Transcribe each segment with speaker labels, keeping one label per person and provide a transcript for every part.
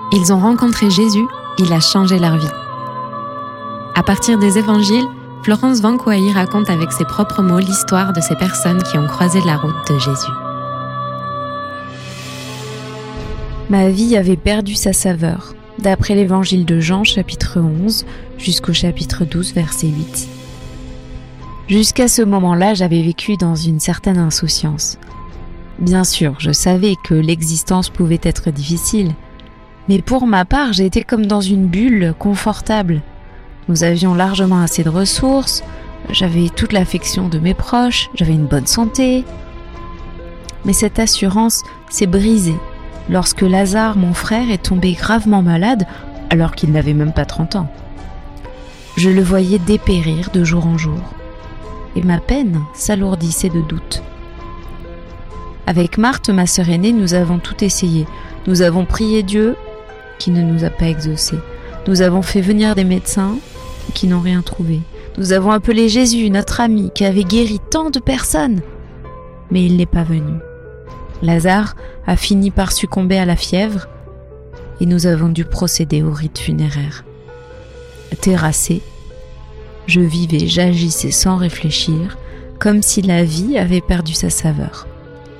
Speaker 1: Ils ont rencontré Jésus, il a changé leur vie. À partir des évangiles, Florence Vanquailly raconte avec ses propres mots l'histoire de ces personnes qui ont croisé la route de Jésus.
Speaker 2: Ma vie avait perdu sa saveur, d'après l'évangile de Jean, chapitre 11, jusqu'au chapitre 12, verset 8. Jusqu'à ce moment-là, j'avais vécu dans une certaine insouciance. Bien sûr, je savais que l'existence pouvait être difficile, mais pour ma part, j'étais comme dans une bulle confortable. Nous avions largement assez de ressources, j'avais toute l'affection de mes proches, j'avais une bonne santé. Mais cette assurance s'est brisée lorsque Lazare, mon frère, est tombé gravement malade alors qu'il n'avait même pas 30 ans. Je le voyais dépérir de jour en jour, et ma peine s'alourdissait de doutes. Avec Marthe, ma sœur aînée, nous avons tout essayé. Nous avons prié Dieu, qui ne nous a pas exaucés. Nous avons fait venir des médecins qui n'ont rien trouvé. Nous avons appelé Jésus, notre ami, qui avait guéri tant de personnes. Mais il n'est pas venu. Lazare a fini par succomber à la fièvre et nous avons dû procéder au rite funéraire. Terrassé, je vivais, j'agissais sans réfléchir, comme si la vie avait perdu sa saveur.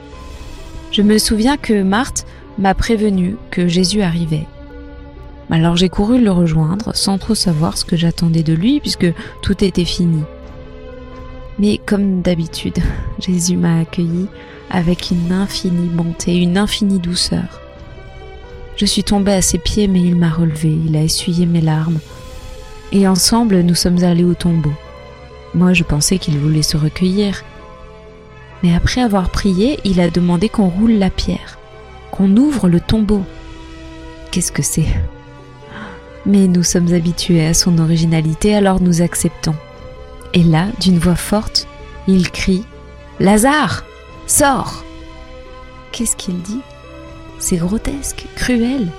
Speaker 2: Je me souviens que Marthe m'a prévenu que Jésus arrivait. Alors j'ai couru le rejoindre sans trop savoir ce que j'attendais de lui puisque tout était fini. Mais comme d'habitude, Jésus m'a accueilli avec une infinie bonté, une infinie douceur. Je suis tombée à ses pieds mais il m'a relevée, il a essuyé mes larmes. Et ensemble nous sommes allés au tombeau. Moi je pensais qu'il voulait se recueillir. Mais après avoir prié, il a demandé qu'on roule la pierre, qu'on ouvre le tombeau. Qu'est-ce que c'est ? Mais nous sommes habitués à son originalité, alors nous acceptons. Et là, d'une voix forte, il crie « Lazare, sors !» Qu'est-ce qu'il dit ? C'est grotesque, cruel.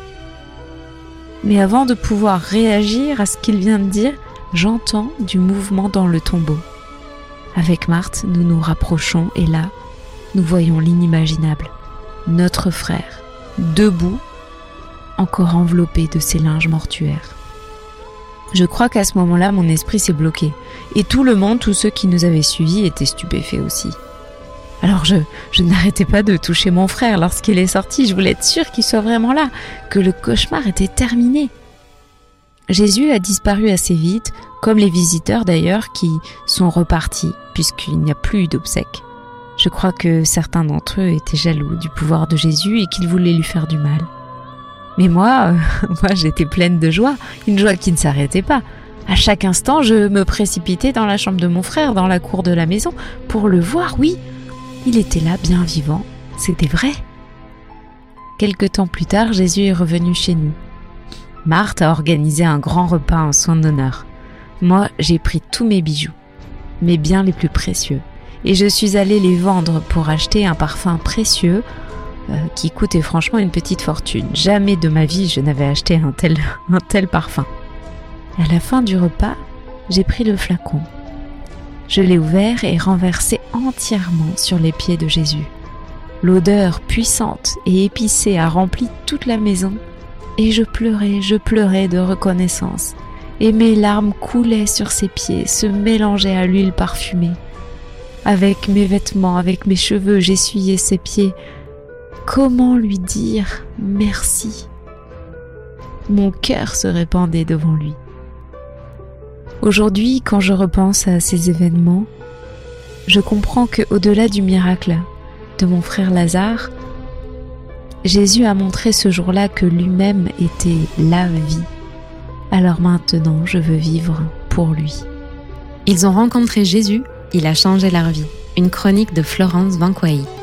Speaker 2: Mais avant de pouvoir réagir à ce qu'il vient de dire, j'entends du mouvement dans le tombeau. Avec Marthe, nous nous rapprochons et là, nous voyons l'inimaginable. Notre frère, debout, encore enveloppé de ses linges mortuaires. Je crois qu'à ce moment-là, mon esprit s'est bloqué. Et tout le monde, tous ceux qui nous avaient suivis, étaient stupéfaits aussi. Alors je n'arrêtais pas de toucher mon frère lorsqu'il est sorti. Je voulais être sûre qu'il soit vraiment là, que le cauchemar était terminé. Jésus a disparu assez vite, comme les visiteurs d'ailleurs qui sont repartis, puisqu'il n'y a plus eu d'obsèques. Je crois que certains d'entre eux étaient jaloux du pouvoir de Jésus et qu'ils voulaient lui faire du mal. Mais moi, j'étais pleine de joie, une joie qui ne s'arrêtait pas. À chaque instant, je me précipitais dans la chambre de mon frère, dans la cour de la maison, pour le voir, oui. Il était là, bien vivant, c'était vrai. Quelque temps plus tard, Jésus est revenu chez nous. Marthe a organisé un grand repas en son honneur. Moi, j'ai pris tous mes bijoux, mes biens les plus précieux, et je suis allée les vendre pour acheter un parfum précieux qui coûtait franchement une petite fortune. Jamais de ma vie je n'avais acheté un tel parfum. À la fin du repas, j'ai pris le flacon. Je l'ai ouvert et renversé entièrement sur les pieds de Jésus. L'odeur puissante et épicée a rempli toute la maison et je pleurais de reconnaissance. Et mes larmes coulaient sur ses pieds, se mélangeaient à l'huile parfumée. Avec mes vêtements, avec mes cheveux, j'essuyais ses pieds. Comment lui dire merci ? Mon cœur se répandait devant lui. Aujourd'hui, quand je repense à ces événements, je comprends qu'au-delà du miracle de mon frère Lazare, Jésus a montré ce jour-là que lui-même était la vie. Alors maintenant, je veux vivre pour lui.
Speaker 1: Ils ont rencontré Jésus, il a changé leur vie. Une chronique de Florence Vanquailly.